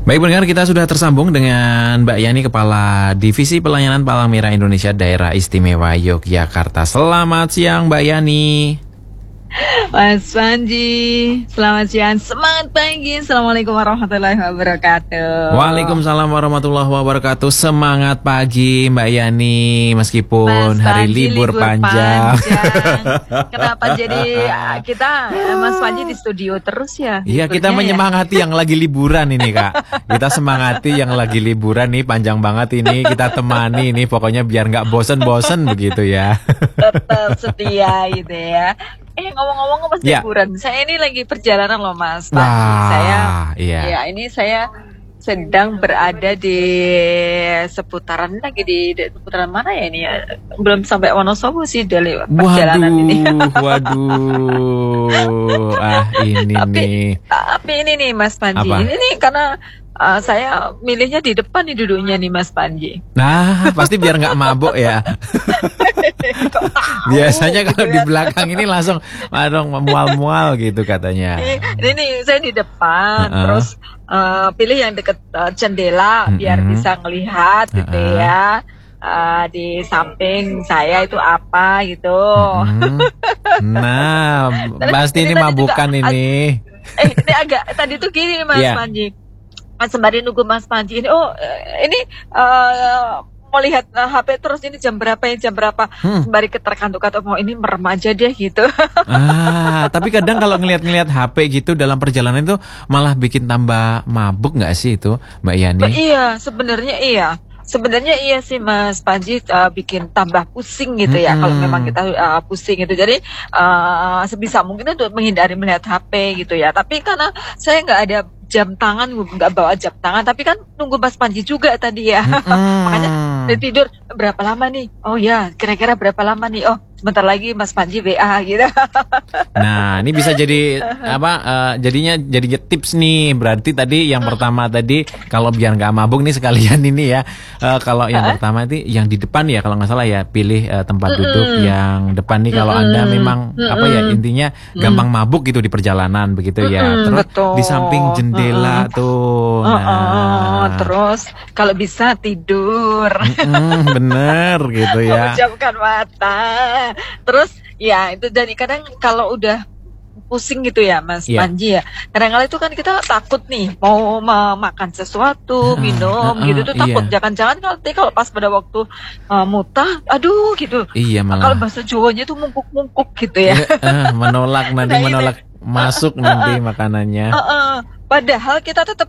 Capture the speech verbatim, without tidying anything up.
Baik pendengar, kita sudah tersambung dengan Mbak Yani, Kepala Divisi Pelayanan Palang Merah Indonesia Daerah Istimewa Yogyakarta. Selamat siang Mbak Yani. Mas Panji, selamat siang, semangat pagi. Assalamualaikum warahmatullahi wabarakatuh. Waalaikumsalam warahmatullahi wabarakatuh. Semangat pagi Mbak Yani, meskipun Mas hari Panji, libur, libur panjang, panjang. Kenapa jadi kita Mas Panji di studio terus ya? Iya, kita Liburnya menyemangati yang lagi liburan ini Kak. Kita semangati yang lagi liburan nih, panjang banget ini. Kita temani ini, pokoknya biar nggak bosen-bosen begitu ya. Tetap setia gitu ya. Eh ngomong-ngomong pas Ya. liburan, saya ini lagi perjalanan loh Mas Panji. Wah, Saya, iya. ya ini saya sedang berada di seputaran lagi di, di seputaran mana ya ini ya? Belum sampai Wonosobo sih dari perjalanan ini. Waduh, waduh. Ah, ini Tapi, nih. tapi ini nih Mas Panji, Apa? ini nih karena uh, saya milihnya di depan nih duduknya nih Mas Panji. Nah, pasti biar nggak mabuk ya. Biasanya kalau di belakang ini langsung aduh mual-mual gitu katanya. Ini, ini nih saya di depan, Uh-uh. terus uh, pilih yang deket uh, jendela biar Mm-mm. bisa ngelihat gitu Uh-uh. ya. Uh, di samping saya itu apa gitu. Mm-mm. Nah, Terus pasti ini ini tadi mabukan juga- ini. Eh ini agak tadi tuh gini Mas Iya. Panji. Mas sembari nunggu Mas Panji ini, oh eh, ini uh, mau lihat uh, H P terus ini jam berapa ya jam berapa Hmm. sembari keterkantuk-kantuk mau ini merem aja deh gitu. Ah, tapi kadang kalau ngelihat-ngelihat H P gitu dalam perjalanan itu malah bikin tambah mabuk nggak sih itu, Mbak Yani? Ba- iya sebenarnya iya. Sebenarnya iya sih Mas Panji, uh, bikin tambah pusing gitu ya kalau Mm-mm. memang kita uh, pusing gitu. Jadi uh, sebisa mungkin untuk menghindari melihat H P gitu ya. Tapi karena saya nggak ada jam tangan, nggak bawa jam tangan, tapi kan nunggu Mas Panji juga tadi ya. Makanya Mm-mm. dari tidur berapa lama nih? Oh ya, kira-kira berapa lama nih? Oh, sebentar lagi Mas Panji W A gitu. Nah, ini bisa jadi apa? eh, jadinya jadi tips nih. Berarti tadi yang pertama tadi kalau biar nggak mabuk nih sekalian ini ya. eh, kalau yang pertama itu yang di depan ya kalau nggak salah ya, pilih eh, tempat duduk yang depan nih kalau Anda memang apa ya intinya gampang mabuk gitu di perjalanan begitu ya. Mm-mm, Terus betul. di samping jendela tuh. Oh, oh, Nah, terus kalau bisa tidur. mm, bener gitu ya. Memejamkan mata. Terus ya itu jadi kadang kalau udah pusing gitu ya Mas Iya. Panji ya. Kadang-kadang itu kan kita takut nih mau ma- makan sesuatu, Ah, minum ah, gitu ah, tuh takut. iya. Jangan-jangan kalau nanti kalau pas pada waktu uh, muntah, aduh gitu. Iya Kalau malah. bahasa Jawanya tuh mungkuk-mungkuk gitu ya. Eh, eh, menolak nanti Nah, ini. menolak masuk nanti makanannya. Uh-uh. Padahal kita tetap